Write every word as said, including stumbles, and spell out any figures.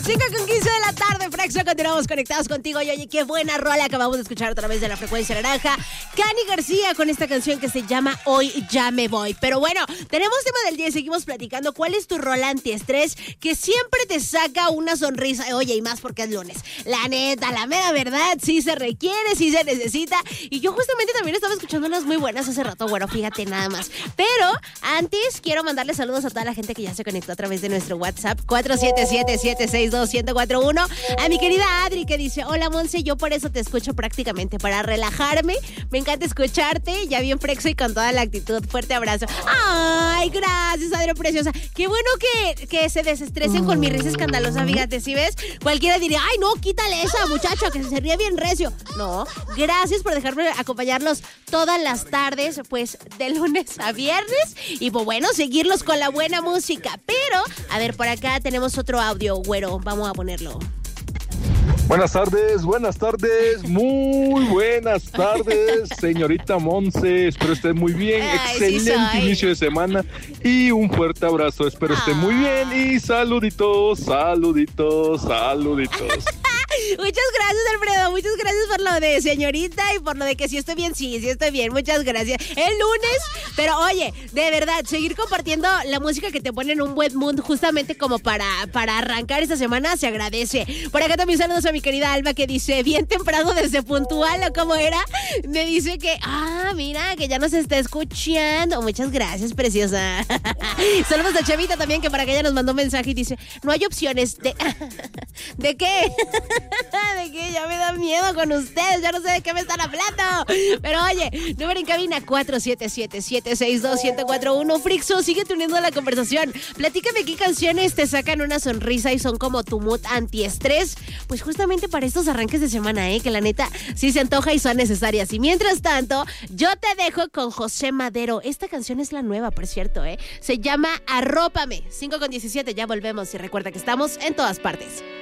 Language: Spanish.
cinco con quince de la tarde, Frexo, continuamos conectados contigo. Y oye, qué buena rola acabamos de escuchar a través de la frecuencia naranja. Cani García con esta canción que se llama Hoy Ya Me Voy. Pero bueno, tenemos tema del día y seguimos platicando. ¿Cuál es tu rola antiestrés que siempre te saca una sonrisa? Oye, y más porque es lunes. La neta, la mera verdad, sí se requiere, sí se necesita. Y yo justamente también estaba escuchando unas muy buenas hace rato. Bueno, fíjate nada más. Pero antes quiero mandarle saludos a toda la gente que ya se conectó a través de nuestro WhatsApp cuatro siete siete, siete seis dos, uno cero cuatro uno. A mi querida Adri que dice: hola Monse, yo por eso te escucho prácticamente para relajarme. Me encanta escucharte, ya bien frexo y con toda la actitud. Fuerte abrazo. Ay, gracias Adri preciosa. Qué bueno que, que se desestresen con mi risa escandalosa, fíjate, si ves, cualquiera diría: ay no, quítale esa muchacha que se ríe bien recio. No, gracias por dejarme acompañarlos todas las tardes, pues de lunes a viernes. Y pues bueno, seguirlos con la buena música. Pero, a ver, por acá tenemos otro audio, güero. Vamos a ponerlo. Buenas tardes, buenas tardes, muy buenas tardes, señorita Monse. Espero esté muy bien. Ay, excelente sí inicio de semana y un fuerte abrazo. Espero esté muy bien y saluditos, saluditos, saluditos. Muchas gracias, Alfredo. Muchas gracias por lo de señorita y por lo de que sí estoy bien. Sí, sí estoy bien. Muchas gracias. El lunes, pero oye, de verdad, seguir compartiendo la música que te pone en un buen mood justamente como para, para arrancar esta semana se agradece. Por acá también saludos a mi querida Alba que dice: bien temprano desde puntual, ¿o cómo era? Me dice que, ah, mira, que ya nos está escuchando. Muchas gracias, preciosa. Saludos a Chavita también, que para que ella nos mandó un mensaje y dice: no hay opciones de... ¿De qué? De que ya me da miedo con ustedes, ya no sé de qué me están hablando. Pero oye, número en cabina cuatro siete siete, siete seis dos, uno cero cuatro uno. Frixo, síguete uniendo a la conversación. Platícame qué canciones te sacan una sonrisa y son como tu mood antiestrés. Pues justamente para estos arranques de semana, ¿eh? Que la neta sí se antoja y son necesarias. Y mientras tanto, yo te dejo con José Madero. Esta canción es la nueva, por cierto, ¿eh? Se llama Arrópame. cinco con diecisiete, ya volvemos. Y recuerda que estamos en todas partes.